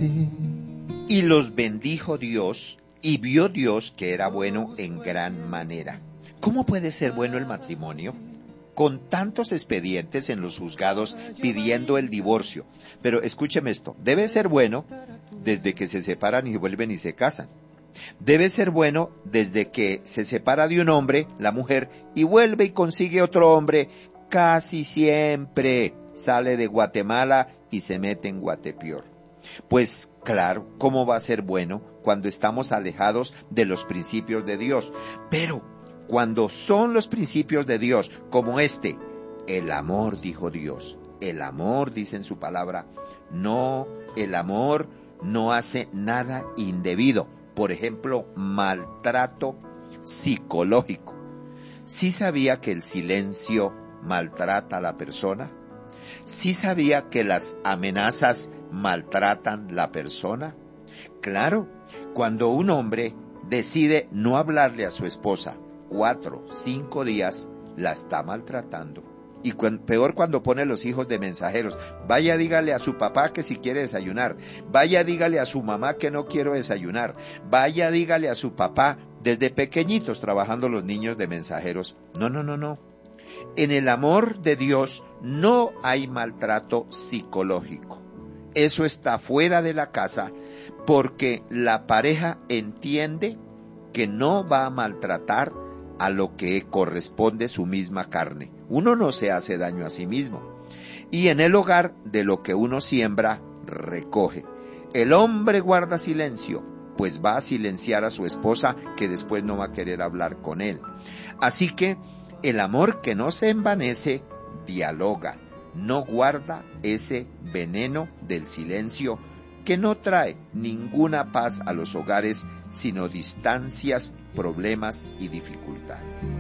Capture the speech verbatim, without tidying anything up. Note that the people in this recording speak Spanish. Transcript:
ti. Y los bendijo Dios, y vio Dios que era bueno en gran manera. ¿Cómo puede ser bueno el matrimonio? Con tantos expedientes en los juzgados pidiendo el divorcio. Pero escúcheme esto, debe ser bueno desde que se separan y vuelven y se casan. Debe ser bueno desde que se separa de un hombre, la mujer, y vuelve y consigue otro hombre. Casi siempre sale de Guatemala y se mete en Guatepeor. Pues claro, ¿cómo va a ser bueno cuando estamos alejados de los principios de Dios? Pero cuando son los principios de Dios, como este, el amor, dijo Dios, el amor, dice en su palabra, no, el amor no hace nada indebido. Por ejemplo, maltrato psicológico. ¿Sí sabía que el silencio maltrata a la persona? ¿Sí sabía que las amenazas maltratan la persona? Claro, cuando un hombre decide no hablarle a su esposa cuatro, cinco días, la está maltratando. Y cuando, peor cuando pone los hijos de mensajeros. Vaya, dígale a su papá que si quiere desayunar. Vaya, dígale a su mamá que no quiero desayunar. Vaya, dígale a su papá, desde pequeñitos trabajando los niños de mensajeros. No, no, no, no. En el amor de Dios no hay maltrato psicológico. Eso está fuera de la casa porque la pareja entiende que no va a maltratar a lo que corresponde su misma carne. Uno no se hace daño a sí mismo. Y en el hogar de lo que uno siembra, recoge. El hombre guarda silencio, pues va a silenciar a su esposa que después no va a querer hablar con él. Así que el amor que no se envanece, dialoga, no guarda ese veneno del silencio que no trae ninguna paz a los hogares, sino distancias, problemas y dificultades.